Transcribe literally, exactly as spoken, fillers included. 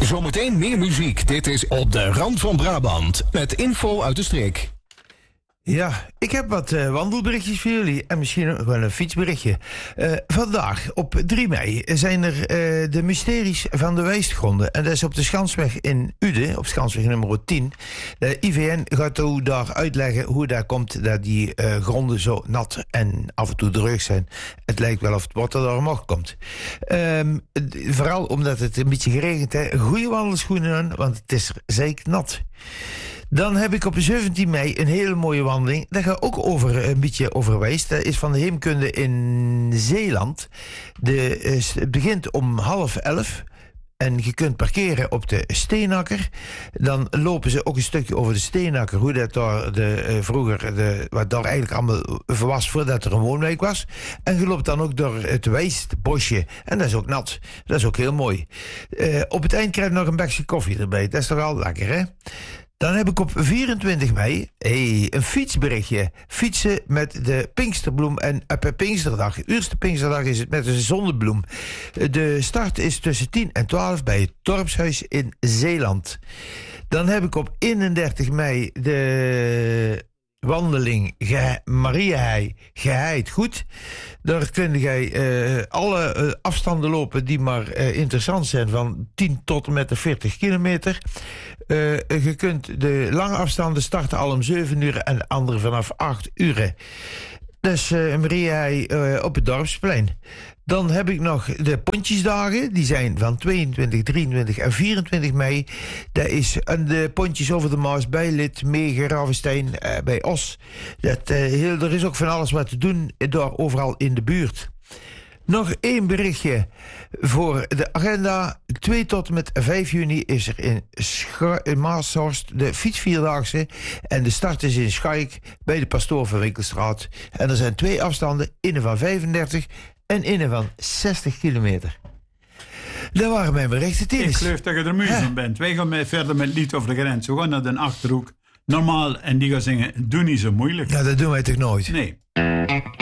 Zometeen meer muziek. Dit is Op de Rand van Brabant. Met info uit de streek. Ja, ik heb wat uh, wandelberichtjes voor jullie en misschien ook wel een fietsberichtje. Uh, vandaag, op drie mei, zijn er uh, de mysteries van de wijstgronden. En dat is op de Schansweg in Uden, op Schansweg nummer tien. De I V N gaat u daar uitleggen hoe dat komt dat die uh, gronden zo nat en af en toe droog zijn. Het lijkt wel of het water door omhoog komt. Um, vooral omdat het een beetje geregend heeft. Goede wandelschoenen aan, want het is zeiknat. Dan heb ik op zeventien mei een hele mooie wandeling. Dat gaat ook over een beetje over wijst. Dat is van de Heemkunde in Zeeland. De, het begint om half elf. En je kunt parkeren op de Steenakker. Dan lopen ze ook een stukje over de Steenakker. Hoe dat daar de, uh, vroeger, de, wat daar eigenlijk allemaal was voordat er een woonwijk was. En je loopt dan ook door het Wijstbosje. En dat is ook nat. Dat is ook heel mooi. Uh, op het eind krijg je nog een bakje koffie erbij. Dat is toch al lekker, hè? Dan heb ik op vierentwintig mei hey, een fietsberichtje. Fietsen met de Pinksterbloem en op Pinksterdag. De eerste Pinksterdag is het met een zonnebloem. De start is tussen tien en twaalf bij het Dorpshuis in Zeeland. Dan heb ik op eenendertig mei de wandeling Ge- Mariahei Geheid Goed. Daar kun je uh, alle uh, afstanden lopen die maar uh, interessant zijn, van tien tot en met de veertig kilometer. Uh, je kunt de lange afstanden starten al om zeven uur en de andere vanaf acht uur. Dus uh, Mariahei uh, op het Dorpsplein. Dan heb ik nog de Pontjesdagen. Die zijn van tweeëntwintig, drieëntwintig en vierentwintig mei. Dat is aan de Pontjes over de Maas bij Lid, Megen, Ravenstein, uh, bij Os. Dat, uh, heel, er is ook van alles wat te doen daar overal in de buurt. Nog één berichtje voor de agenda. twee tot en met vijf juni is er in, Scha- in Maashorst de fietsvierdaagse. En de start is in Schaik bij de Pastoor van Winkelstraat. En er zijn twee afstanden, innen van vijfendertig en innen van zestig kilometer. Dat waren mijn berichten, Tinus. Ik geloof dat je er muur van bent. Wij gaan mee verder met Lied over de Grens. We gaan naar de Achterhoek. Normaal, en die gaan zingen, doe niet zo moeilijk. Ja, dat doen wij toch nooit? Nee.